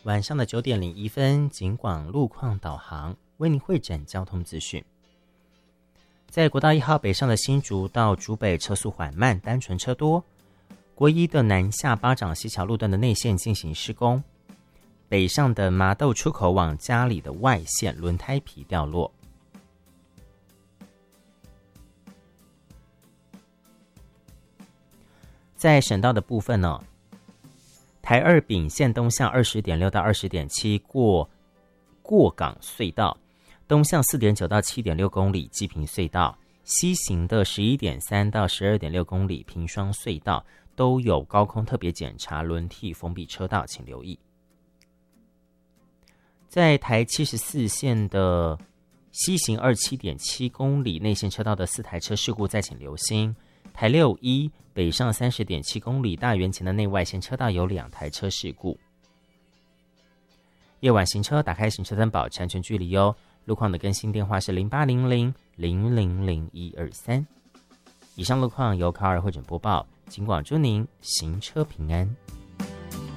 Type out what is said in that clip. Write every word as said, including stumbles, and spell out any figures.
晚上的九点零一分，警广路况导航为您会诊交通资讯。在国道一号北上的新竹到竹北车速缓慢，单纯车多。国一的南下巴掌溪桥路段的内线进行施工，北上的麻豆出口往嘉里的外线轮胎皮掉落。在省道的部分呢，台二丙线东向 二十点六 到 二十点七 过过港隧道，东向 四点九 到 七点六 公里基平隧道，西行的 十一点三 到 十二点六 公里平双隧道都有高空特别检查轮替封闭车道，请留意。在台七十四线的西行 二十七点七 公里内线车道的四台车事故，再请留心。台六一北上 三十点七 公里大园前的内外线车道有两台车事故。夜晚行车打开行车灯保持安全距离哦。路况的更新电话是零八零零零零零一二三。以上路况由卡尔会诊播报，警广祝您行车平安。